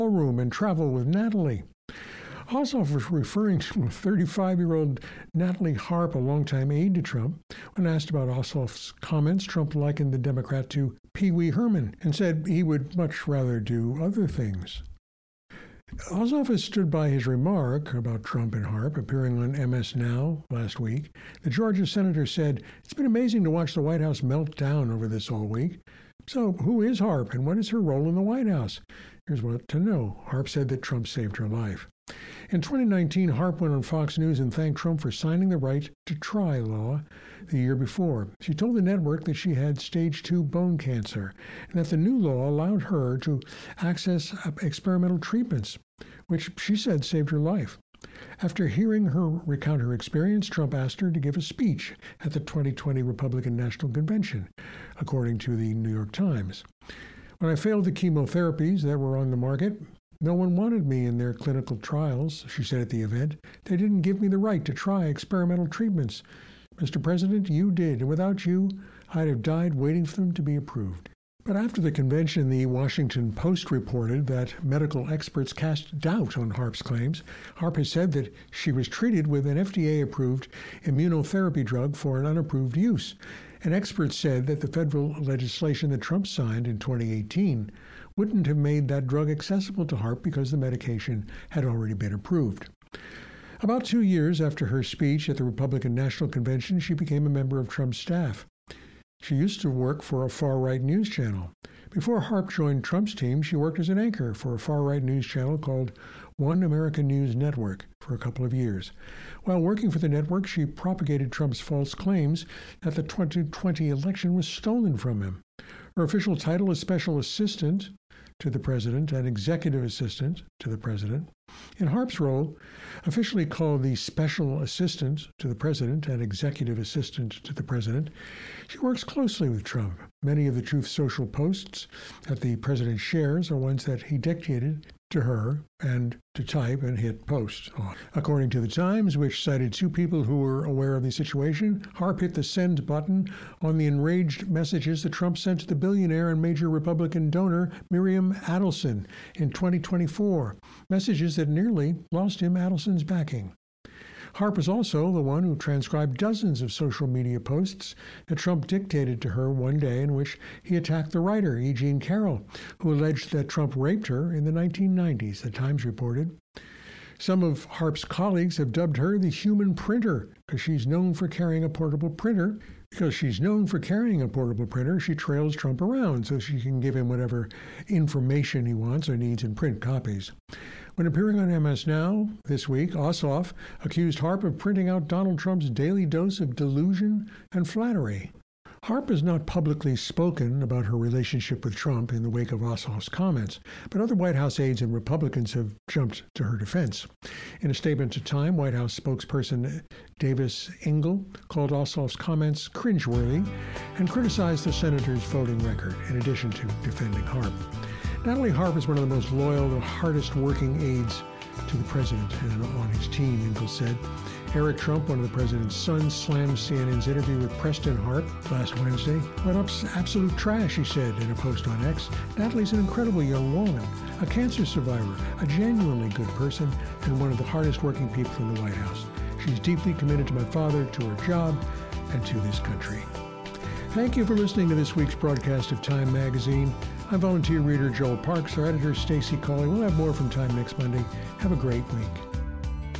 ballroom and travel with Natalie. Ossoff was referring to 35-year-old Natalie Harp, a longtime aide to Trump. When asked about Ossoff's comments, Trump likened the Democrat to Pee Wee Herman and said he would much rather do other things. Ossoff has stood by his remark about Trump and Harp, appearing on MS Now last week. The Georgia senator said, "It's been amazing to watch the White House melt down over this all week. So who is Harp and what is her role in the White House? Here's what to know." Harp said that Trump saved her life. In 2019, Harp went on Fox News and thanked Trump for signing the right to try law the year before. She told the network that she had stage 2 bone cancer and that the new law allowed her to access experimental treatments, which she said saved her life. After hearing her recount her experience, Trump asked her to give a speech at the 2020 Republican National Convention, according to the New York Times. "When I failed the chemotherapies that were on the market, no one wanted me in their clinical trials," she said at the event. "They didn't give me the right to try experimental treatments. Mr. President, you did, and without you, I'd have died waiting for them to be approved." But after the convention, the Washington Post reported that medical experts cast doubt on Harp's claims. Harp has said that she was treated with an FDA-approved immunotherapy drug for an unapproved use. And experts said that the federal legislation that Trump signed in 2018 wouldn't have made that drug accessible to Harp because the medication had already been approved. About 2 years after her speech at the Republican National Convention, she became a member of Trump's staff. She used to work for a far-right news channel. Before Harp joined Trump's team, she worked as an anchor for a far-right news channel called One American News Network for a couple of years. While working for the network, she propagated Trump's false claims that the 2020 election was stolen from him. Her official title is Special Assistant to the President and Executive Assistant to the President. In Harp's role, officially called the Special Assistant to the President and Executive Assistant to the President, she works closely with Trump. Many of the Truth Social posts that the President shares are ones that he dictated to her and to type and hit post on. According to the Times, which cited 2 people who were aware of the situation, Harp hit the send button on the enraged messages that Trump sent to the billionaire and major Republican donor Miriam Adelson in 2024, messages that nearly lost him Adelson's backing. Harp is also the one who transcribed dozens of social media posts that Trump dictated to her one day in which he attacked the writer, E. Jean Carroll, who alleged that Trump raped her in the 1990s, the Times reported. Some of Harp's colleagues have dubbed her the human printer because she's known for carrying a portable printer. She trails Trump around so she can give him whatever information he wants or needs in print copies. When appearing on MS Now this week, Ossoff accused Harp of printing out Donald Trump's daily dose of delusion and flattery. Harp has not publicly spoken about her relationship with Trump in the wake of Ossoff's comments, but other White House aides and Republicans have jumped to her defense. In a statement to Time, White House spokesperson Davis Engel called Ossoff's comments cringeworthy and criticized the senator's voting record, in addition to defending Harp. Natalie Harp is one of the most loyal and hardest-working aides to the president and on his team, Engel said. Eric Trump, one of the president's sons, slammed CNN's interview with Preston Harp last Wednesday. "What absolute trash," he said in a post on X. "Natalie's an incredible young woman, a cancer survivor, a genuinely good person, and one of the hardest-working people in the White House. She's deeply committed to my father, to her job, and to this country." Thank you for listening to this week's broadcast of Time Magazine. I'm volunteer reader Joel Parks. Our editor, Stacey Cawley. We'll have more from Time next Monday. Have a great week.